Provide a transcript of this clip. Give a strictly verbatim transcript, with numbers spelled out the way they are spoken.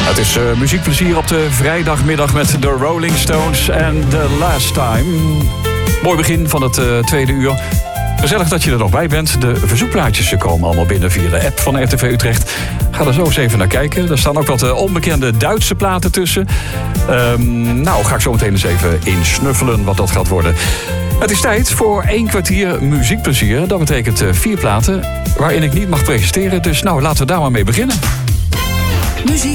Het is uh, muziekplezier op de vrijdagmiddag met de Rolling Stones en The Last Time. Mooi begin van het uh, tweede uur. Gezellig dat je er nog bij bent. De verzoekplaatjes komen allemaal binnen via de app van R T V Utrecht. Ga er zo eens even naar kijken. Er staan ook wat uh, onbekende Duitse platen tussen. Um, nou, ga ik zo meteen eens even insnuffelen wat dat gaat worden. Het is tijd voor één kwartier muziekplezier. Dat betekent uh, vier platen waarin ik niet mag presenteren. Dus nou, laten we daar maar mee beginnen. Muziek